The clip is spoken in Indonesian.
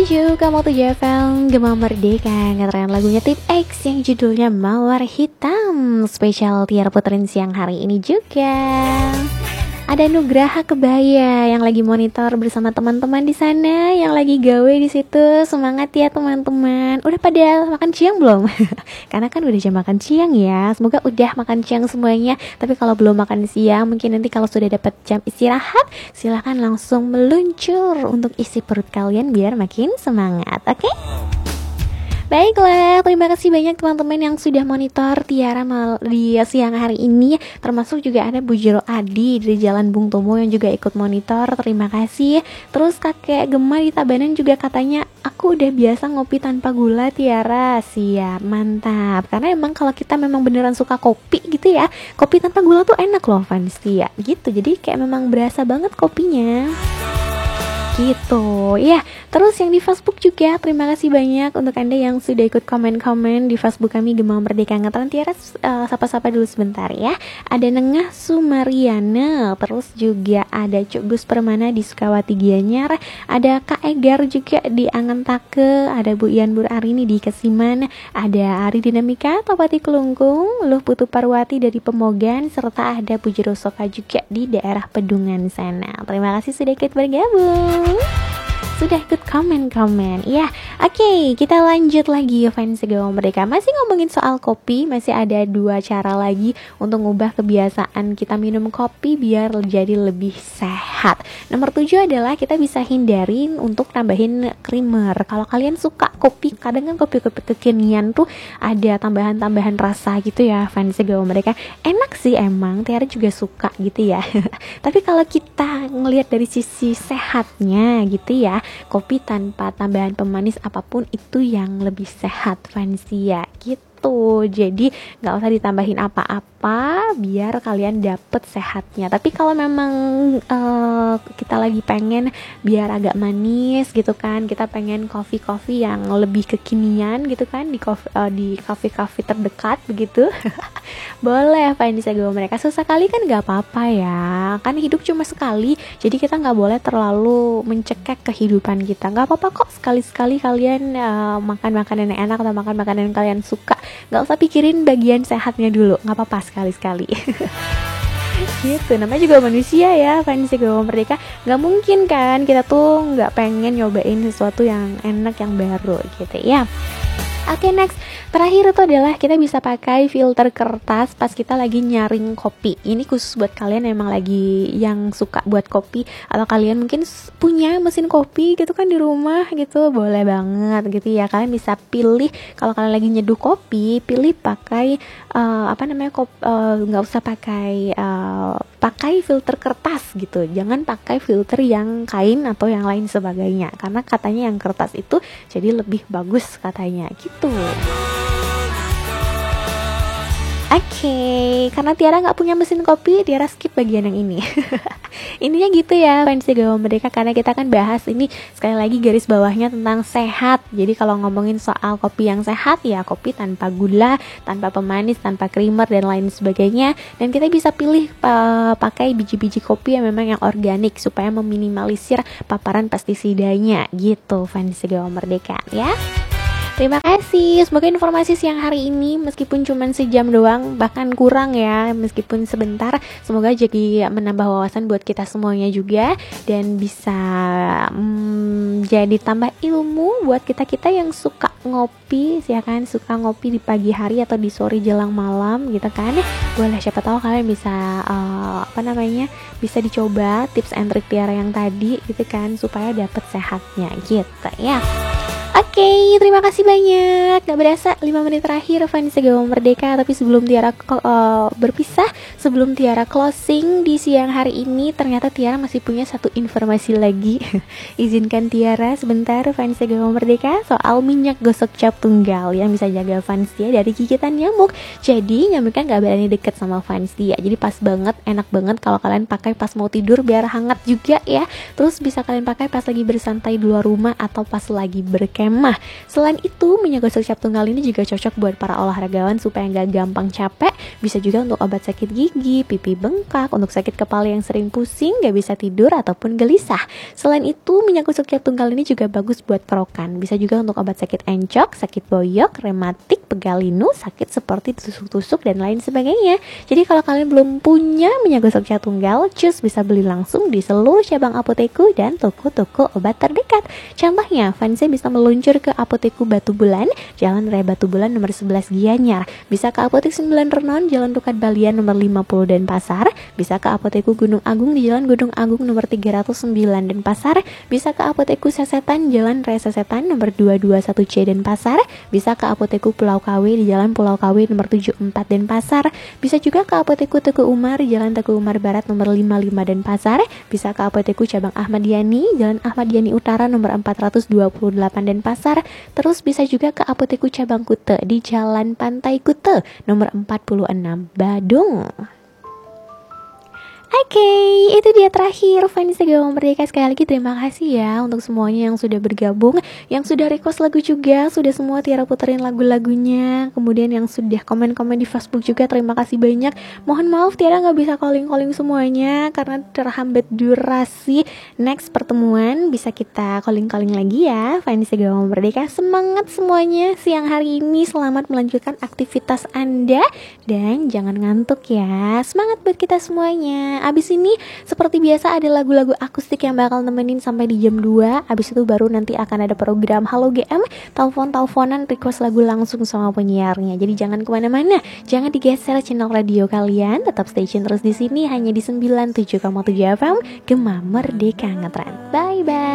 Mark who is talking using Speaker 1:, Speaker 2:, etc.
Speaker 1: Kamu tuh Javel Gema Merdeka ngetren lagunya Tip X yang judulnya Mawar Hitam. Spesial Tiara puterin siang hari ini juga. Ada Nugraha Kebaya yang lagi monitor bersama teman-teman di sana, yang lagi gawe di situ. Semangat ya teman-teman. Udah pada makan siang belum? Karena kan udah jam makan siang ya. Semoga udah makan siang semuanya. Tapi kalau belum makan siang, mungkin nanti kalau sudah dapat jam istirahat, silahkan langsung meluncur untuk isi perut kalian biar makin semangat. Oke? Baiklah, terima kasih banyak teman-teman yang sudah monitor Tiara di siang hari ini. Termasuk juga ada Bu Jero Adi dari Jalan Bung Tomo yang juga ikut monitor. Terima kasih. Terus kakek Gema di Tabanan juga katanya, aku udah biasa ngopi tanpa gula Tiara. Siap, mantap. Karena emang kalau kita memang beneran suka kopi gitu ya, kopi tanpa gula tuh enak loh fans ya. Gitu, jadi kayak memang berasa banget kopinya gitu ya. Terus yang di Facebook juga terima kasih banyak untuk Anda yang sudah ikut komen-komen di Facebook kami Gema Merdeka Ngetren Tiara. Sapa-sapa dulu sebentar ya. Ada Nengah Sumariana, terus juga ada Cuk Gus Permana di Sukawati Gianyar, ada Kak Egar juga di Angantake, ada Bu Ian Burarini di Kesiman, ada Ari Dinamika Topati Kelungkung, Luh Putu Parwati dari Pemogan, serta ada Bu Jero Sofa juga di daerah Pedungan sana. Terima kasih sudah ikut bergabung, sudah ikut komen-komen ya. Oke, kita lanjut lagi fans Gema Merdeka. Masih ngomongin soal kopi, masih ada 2 cara lagi untuk ngubah kebiasaan kita minum kopi biar jadi lebih sehat. Nomor 7 adalah kita bisa hindarin untuk tambahin creamer. Kalau kalian suka kopi, kadang kan kopi-kopi kekinian tuh ada tambahan-tambahan rasa gitu ya fans Gema Merdeka. Enak sih emang, Tiara juga suka gitu ya. Tapi kalau kita ngelihat dari sisi sehatnya gitu ya, kopi tanpa tambahan pemanis apapun itu yang lebih sehat fansia gitu. Jadi nggak usah ditambahin apa-apa biar kalian dapet sehatnya. Tapi kalau memang kita lagi pengen biar agak manis gitu kan, kita pengen coffee yang lebih kekinian gitu kan di coffee terdekat begitu. Boleh fansia gue mereka sesekali kan nggak apa-apa ya. Kan hidup cuma sekali, jadi kita nggak boleh terlalu mencekek kehidupan kita. Nggak apa-apa kok sekali-sekali kalian makan makanan yang enak atau makan makanan yang kalian suka. Nggak usah pikirin bagian sehatnya dulu, nggak apa-apa sekali-sekali. Gitu, namanya juga manusia ya fans Gema Merdeka. Nggak mungkin kan kita tuh nggak pengen nyobain sesuatu yang enak, yang baru gitu ya. Oke, next. Terakhir itu adalah kita bisa pakai filter kertas pas kita lagi nyaring kopi. Ini khusus buat kalian yang emang lagi yang suka buat kopi, atau kalian mungkin punya mesin kopi gitu kan di rumah gitu. Boleh banget gitu ya. Kalian bisa pilih kalau kalian lagi nyeduh kopi, pilih pakai nggak usah pakai filter kertas gitu. Jangan pakai filter yang kain atau yang lain sebagainya, karena katanya yang kertas itu jadi lebih bagus katanya gitu. Oke, karena Tiara nggak punya mesin kopi, Tiara skip bagian yang ini. Intinya gitu ya fans Gema Merdeka, karena kita kan bahas ini sekali lagi garis bawahnya tentang sehat. Jadi kalau ngomongin soal kopi yang sehat ya kopi tanpa gula, tanpa pemanis, tanpa creamer dan lain sebagainya. Dan kita bisa pilih pakai biji-biji kopi yang memang yang organik supaya meminimalisir paparan pestisidanya gitu fans Gema Merdeka ya. Terima kasih, semoga informasi siang hari ini meskipun cuma sejam doang, bahkan kurang ya, meskipun sebentar, semoga jadi menambah wawasan buat kita semuanya juga, dan bisa jadi tambah ilmu buat kita yang suka ngopi, ya kan, suka ngopi di pagi hari atau di sore jelang malam gitu kan. Boleh, siapa tahu kalian bisa bisa dicoba tips and trick Tiara yang tadi gitu kan, supaya dapet sehatnya gitu ya. Oke, terima kasih banyak. Gak berasa 5 menit terakhir fans Gema Merdeka. Tapi sebelum Tiara berpisah, sebelum Tiara closing di siang hari ini, ternyata Tiara masih punya satu informasi lagi. Izinkan Tiara sebentar fans Gema Merdeka, soal minyak gosok cap tunggal yang bisa jaga fans dia dari gigitan nyamuk. Jadi nyamuknya gak berani deket sama fans dia. Jadi pas banget, enak banget kalau kalian pakai pas mau tidur biar hangat juga ya. Terus bisa kalian pakai pas lagi bersantai di luar rumah atau pas lagi berkendara berkemah. Selain itu, minyak gosok cap tunggal ini juga cocok buat para olahragawan supaya nggak gampang capek. Bisa juga untuk obat sakit gigi, pipi bengkak, untuk sakit kepala yang sering pusing, nggak bisa tidur ataupun gelisah. Selain itu, minyak gosok cap tunggal ini juga bagus buat kerokan. Bisa juga untuk obat sakit encok, sakit boyok, rematik, pegal linu, sakit seperti tusuk-tusuk dan lain sebagainya. Jadi kalau kalian belum punya minyak gosok cap tunggal, cus bisa beli langsung di seluruh cabang Apoteku dan toko-toko obat terdekat. Contohnya, Fancy bisa meluncur ke Apoteku Batu Bulan, Jalan Raya Batu Bulan nomor 11 Gianyar. Bisa ke Apotek 9 Renon, Jalan Dukat Balian nomor 50 Denpasar. Bisa ke Apoteku Gunung Agung di Jalan Gunung Agung nomor 309 Denpasar. Bisa ke Apoteku Sesetan, Jalan Raya Sesetan nomor 221C Denpasar. Bisa ke Apoteku Pulau KW di Jalan Pulau KW nomor 74 Denpasar. Bisa juga ke Apoteku Teguh Umar, Jalan Teguh Umar Barat nomor 55 Denpasar. Bisa ke Apoteku Cabang Ahmad Yani, Jalan Ahmad Yani Utara nomor 428 Denpasar. Terus bisa juga ke Apoteku Cabang Kute di Jalan Pantai Kute nomor 46 Badung. Oke, itu dia terakhir Fani Segawang Merdeka. Sekali lagi terima kasih ya untuk semuanya yang sudah bergabung, yang sudah request lagu juga, sudah semua Tiara puterin lagu-lagunya. Kemudian yang sudah komen-komen di Facebook juga, terima kasih banyak. Mohon maaf Tiara gak bisa calling-calling semuanya karena terhambat durasi. Next pertemuan bisa kita calling-calling lagi ya. Fani Segawang Merdeka, semangat semuanya siang hari ini. Selamat melanjutkan aktivitas Anda dan jangan ngantuk ya. Semangat buat kita semuanya. Abis ini seperti biasa ada lagu-lagu akustik yang bakal nemenin sampai di jam 2. Abis itu baru nanti akan ada program Halo GM, telepon-teleponan request lagu langsung sama penyiarnya. Jadi jangan kemana-mana, jangan digeser channel radio kalian. Tetap stay tune terus di sini hanya di 97,7 FM Gema Merdeka Ngetren. Bye bye.